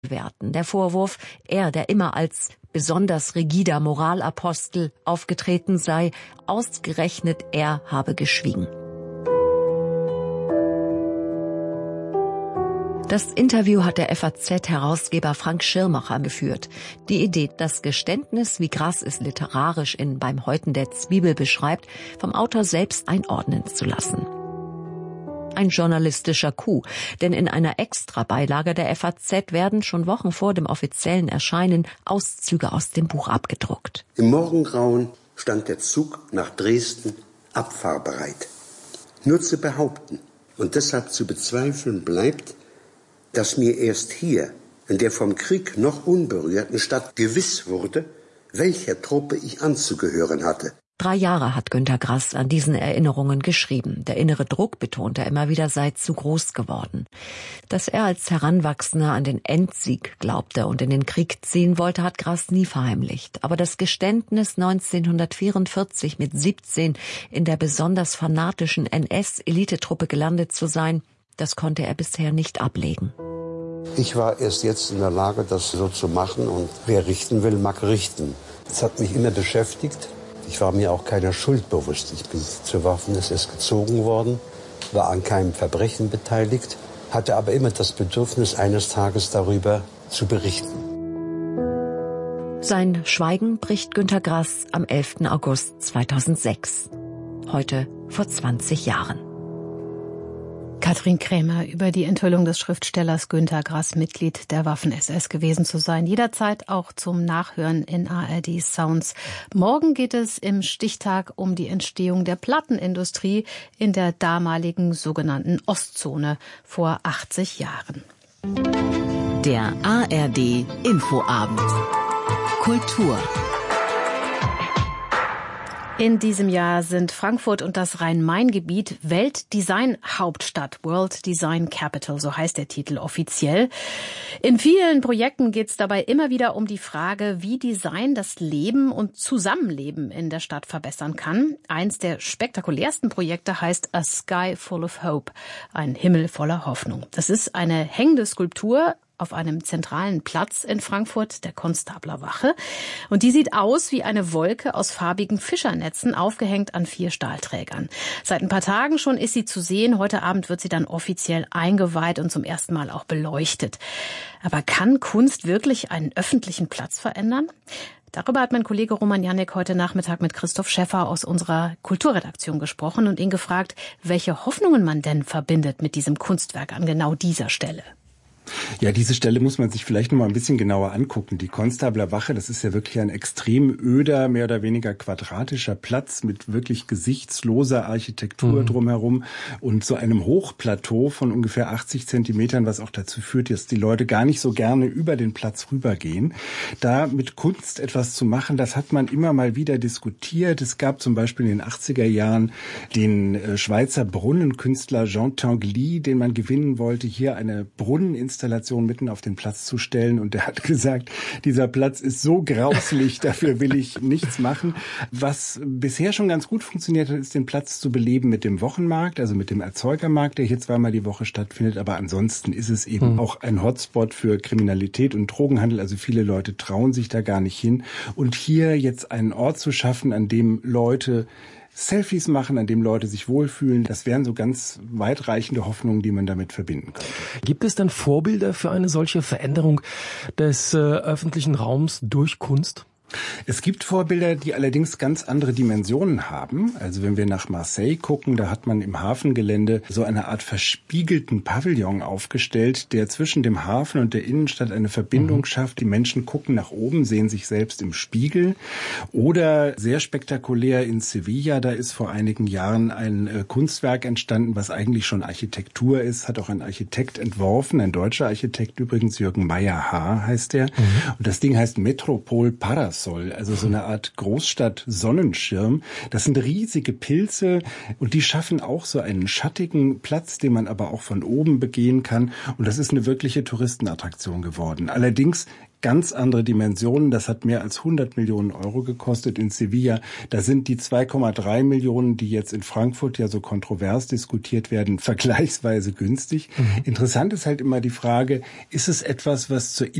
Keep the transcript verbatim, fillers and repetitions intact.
Werten. Der Vorwurf, er, der immer als besonders rigider Moralapostel aufgetreten sei, ausgerechnet er habe geschwiegen. Das Interview hat der F A Z-Herausgeber Frank Schirmacher geführt. Die Idee, das Geständnis, wie Grass es literarisch in Beim Häuten der Zwiebel beschreibt, vom Autor selbst einordnen zu lassen. Ein journalistischer Coup, denn in einer Extrabeilage der F A Z werden schon Wochen vor dem offiziellen Erscheinen Auszüge aus dem Buch abgedruckt. Im Morgengrauen stand der Zug nach Dresden abfahrbereit. Nur zu behaupten und deshalb zu bezweifeln bleibt, dass mir erst hier, in der vom Krieg noch unberührten Stadt, gewiss wurde, welcher Truppe ich anzugehören hatte. Drei Jahre hat Günter Grass an diesen Erinnerungen geschrieben. Der innere Druck, betont er immer wieder, sei zu groß geworden. Dass er als Heranwachsender an den Endsieg glaubte und in den Krieg ziehen wollte, hat Grass nie verheimlicht. Aber das Geständnis, neunzehnhundertvierundvierzig mit siebzehn in der besonders fanatischen N S-Elitetruppe gelandet zu sein, das konnte er bisher nicht ablegen. Ich war erst jetzt in der Lage, das so zu machen, und wer richten will, mag richten. Das hat mich immer beschäftigt. Ich war mir auch keiner Schuld bewusst. Ich bin zur Waffen-S S gezogen worden, war an keinem Verbrechen beteiligt, hatte aber immer das Bedürfnis, eines Tages darüber zu berichten. Sein Schweigen bricht Günter Grass am elften August zweitausendsechs. Heute vor zwanzig Jahren. Katrin Krämer über die Enthüllung des Schriftstellers Günter Grass, Mitglied der Waffen-S S gewesen zu sein. Jederzeit auch zum Nachhören in A R D Sounds. Morgen geht es im Stichtag um die Entstehung der Plattenindustrie in der damaligen sogenannten Ostzone vor achtzig Jahren. Der A R D Infoabend. Kultur. In diesem Jahr sind Frankfurt und das Rhein-Main-Gebiet Weltdesign-Hauptstadt, World Design Capital, so heißt der Titel offiziell. In vielen Projekten geht es dabei immer wieder um die Frage, wie Design das Leben und Zusammenleben in der Stadt verbessern kann. Eins der spektakulärsten Projekte heißt A Sky Full of Hope, ein Himmel voller Hoffnung. Das ist eine hängende Skulptur auf einem zentralen Platz in Frankfurt, der Konstablerwache. Und die sieht aus wie eine Wolke aus farbigen Fischernetzen, aufgehängt an vier Stahlträgern. Seit ein paar Tagen schon ist sie zu sehen. Heute Abend wird sie dann offiziell eingeweiht und zum ersten Mal auch beleuchtet. Aber kann Kunst wirklich einen öffentlichen Platz verändern? Darüber hat mein Kollege Roman Janek heute Nachmittag mit Christoph Schäffer aus unserer Kulturredaktion gesprochen und ihn gefragt, welche Hoffnungen man denn verbindet mit diesem Kunstwerk an genau dieser Stelle. Ja, diese Stelle muss man sich vielleicht noch mal ein bisschen genauer angucken. Die Konstablerwache, das ist ja wirklich ein extrem öder, mehr oder weniger quadratischer Platz mit wirklich gesichtsloser Architektur mhm. drumherum und so einem Hochplateau von ungefähr achtzig Zentimetern, was auch dazu führt, dass die Leute gar nicht so gerne über den Platz rübergehen. Da mit Kunst etwas zu machen, das hat man immer mal wieder diskutiert. Es gab zum Beispiel in den achtziger Jahren den Schweizer Brunnenkünstler Jean Tinguely, den man gewinnen wollte, hier eine Brunneninstallation mitten auf den Platz zu stellen. Und der hat gesagt, dieser Platz ist so grauslich, dafür will ich nichts machen. Was bisher schon ganz gut funktioniert hat, ist den Platz zu beleben mit dem Wochenmarkt, also mit dem Erzeugermarkt, der hier zweimal die Woche stattfindet. Aber ansonsten ist es eben hm. auch ein Hotspot für Kriminalität und Drogenhandel. Also viele Leute trauen sich da gar nicht hin. Und hier jetzt einen Ort zu schaffen, an dem Leute Selfies machen, an dem Leute sich wohlfühlen, das wären so ganz weitreichende Hoffnungen, die man damit verbinden könnte. Gibt es denn Vorbilder für eine solche Veränderung des äh, öffentlichen Raums durch Kunst? Es gibt Vorbilder, die allerdings ganz andere Dimensionen haben. Also wenn wir nach Marseille gucken, da hat man im Hafengelände so eine Art verspiegelten Pavillon aufgestellt, der zwischen dem Hafen und der Innenstadt eine Verbindung mhm. schafft. Die Menschen gucken nach oben, sehen sich selbst im Spiegel. Oder sehr spektakulär in Sevilla, da ist vor einigen Jahren ein äh, Kunstwerk entstanden, was eigentlich schon Architektur ist, hat auch ein Architekt entworfen, ein deutscher Architekt übrigens, Jürgen Meyer-Haar heißt der. Mhm. Und das Ding heißt Metropol Paras. soll, also so eine Art Großstadt-Sonnenschirm. Das sind riesige Pilze und die schaffen auch so einen schattigen Platz, den man aber auch von oben begehen kann. Und das ist eine wirkliche Touristenattraktion geworden. Allerdings ganz andere Dimensionen. Das hat mehr als hundert Millionen Euro gekostet in Sevilla. Da sind die zwei Komma drei Millionen, die jetzt in Frankfurt ja so kontrovers diskutiert werden, vergleichsweise günstig. Mhm. Interessant ist halt immer die Frage, ist es etwas, was zur